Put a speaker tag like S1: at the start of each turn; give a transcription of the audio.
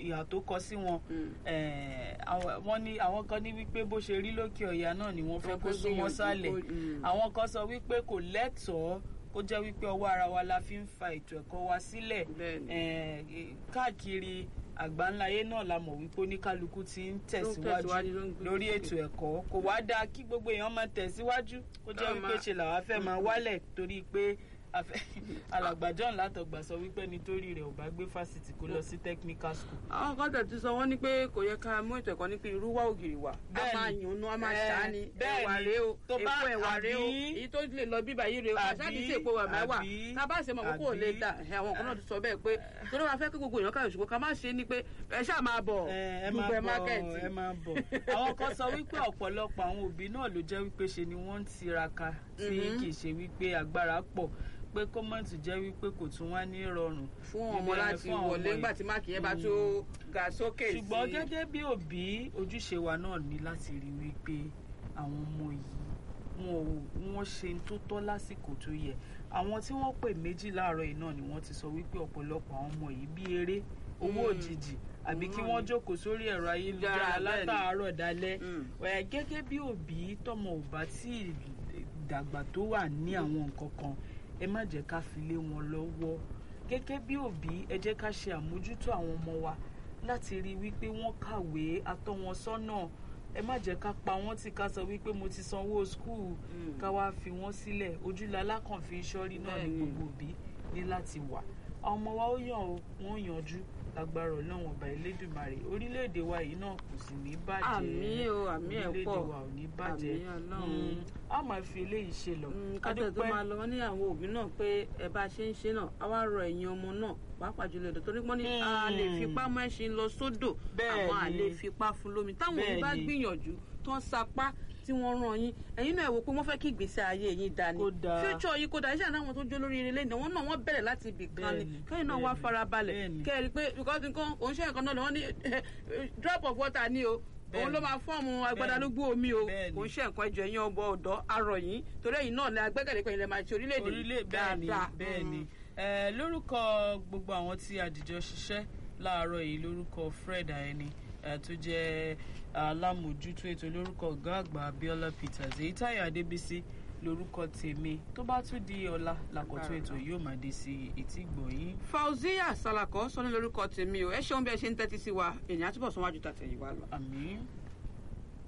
S1: ìhà tó kọ sí wọn wọ́n ní àwọn kan ní wípé bó ṣe rí lókè ọ̀yà náà ni wọ́n fẹ́ kó súnmọ́ sálẹ̀ àwọn kan sọ wípé kò lẹ́tọ̀ọ́ kó jẹ́ wípé ọwọ́ ara wa la fi ń fa ètò ẹ̀kọ́ wa sílẹ̀ káàkiri àgbáńláyé náà la mọ̀ wípé oníkálukú ti ń tẹ̀síwájú lórí ètò ẹ̀kọ́ kò wá dáa kí gbogbo èèyàn máa tẹ̀síwájú kó jẹ́ wípé ṣe làwa fẹ́ máa wálẹ̀ torí pé alàgbà John Látọ̀gbà sọ wípé nítorí rẹ̀ ò bá gbé fásitì kó lọ sí technical school.
S2: àwọn kan tẹ̀ ti sọ wọ́n ní pé kò yẹ ká mú ètò ẹ̀kọ́ ní pé irú wá ògiri wà a máa yànnú a máa ṣá ni ẹ̀wà rèé o èpo ẹ̀wà rèé o èyí tó lè lọ bíbá yìí rèé o àṣàkì sí èpo ẹ̀wà mẹ́wà tá a bá ṣe mọ̀ kókó lè dà àwọn kan náà ti sọ bẹ́ẹ̀ pé torí wàá fẹ́ kí gbogbo èèyàn káyọ̀ ṣùgbọ́n ká má ṣe ni pé ẹ ṣáà máa bọ̀ dùgbẹ́ mákẹ́ẹ̀tì.
S1: ẹ máa bọ̀ àwọn kan sọ wípé ọ̀pọ̀lọpọ̀ àwọn òbí náà ló jẹ́ wípé ṣe ni wọ́n ń tiraka tí kì í ṣe wípé agbára pọ̀ pé kọ́mọ̀tì jẹ́ wípé kò tún wá ní rọrùn
S2: fún ọmọ láti wọlé nígbà tí máàkì yẹn bá tó ga sókè sí.
S1: ṣùgbọ́n gẹ́gẹ́ bí òbí ojúṣe wa náà ní láti rí wípé àwọn ọmọ yìí wọ́n ṣe tó tọ́ lásìkò tó yẹ àwọn tí wọ́n pè méjì láàárọ̀ yìí náà ni wọ́n ti sọ wípé ọ̀pọ̀lọpọ̀ àwọn ọmọ yìí bí eré owó òjijì àbí kí wọ́n jókòó sórí ẹ̀rọ ayélujára látàárọ̀ dalẹ́ gẹ́gẹ́ bí òbí tọmọ ò bá tí dàgbà tó wà ní àwọn nǹkan kan ẹ má jẹ́ ká fi lé wọn lọ́wọ́ gẹ́gẹ́ bí òbí ẹ jẹ́ ká ṣe àmójútó àwọn ọmọ wa láti rí wípé wọ́n kàwé atọ́ wọn sọ́nà ẹ má jẹ́ ká pa wọ́n tí ká sọ wípé mo ti sanwó skul ká wá fi wọ́n sílẹ̀ ojúlalá kan fi sọ́rí náà ní gbogbo òbí ní láti wà àwọn ọmọ wa ó yàn ó wọ́n yanjú lágbára Ọlọ́run ọba Elédùmarè orílẹ̀-èdè wa yìí náà kò sì ní bàjẹ́
S2: àmín o àmín ẹ̀ pọ̀
S1: orílẹ̀-èdè wa ò ní bàjẹ́ a máa fi eléyìí ṣe lọ.
S2: kátó tó máa lọ ní àwọn òbí náà pé ẹ bá ṣe ń ṣe náà a wá rọ ẹ̀yin ọmọ náà pàápàá jùlọ èdè torí pọ́n ní a lè fipá mọ́ ẹṣin lọ sódò àwọn a lè fipá fún lómi táwọn òbí bá gbìyànjú tó ń sapá tí wọ́n rán yín ẹ̀yin náà wò pé wọ́n fẹ́ kí ìgbésí ayé yín dání future yìí kò dá iṣẹ́ àwọn tó jó lórí ilé náà wọ́n náà wọ́n bẹ̀rẹ̀ láti ibì kan ni kẹ́yìn náà wá farabalẹ̀ kẹ́rì pé because nǹkan òun ṣe nǹkan náà wọ́n ní drop of water ni o òun ló máa fọ́ọ̀mù agbadalúgbú omi o òun ṣe nǹkan ẹjọ́ ẹ̀yin ọmọ ọ̀dọ́ arọ̀ yín torí ẹ̀yin náà ní agbẹ́kẹ̀lé pé ilẹ̀ máa ṣe orílẹ̀-èdè dáadáa.
S1: bẹ́ẹ̀ni lórúkọ gbogbo àwọn tí àdìjọ ṣiṣẹ́ láàárọ̀ yìí lórúkọ Fred Ayeni tó jẹ́ alámòjútó ètò lórúkọ ọ̀gá àgbà Abiola Peters Èyítáyọ̀ Adébísí lórúkọ tèmi tó bá tún di ọ̀la làkọ̀tún ètò yóò máa dé sí etí gbọ̀nyìn.
S2: Fauzia Salako sọ ní lórúkọ tèmi o ẹ ṣeun bí ẹ ṣe ń tẹ́tí sí wa èèyàn àtúbọ̀ sọ́wájú tàtẹ̀yìnwá lọ.
S1: àmín.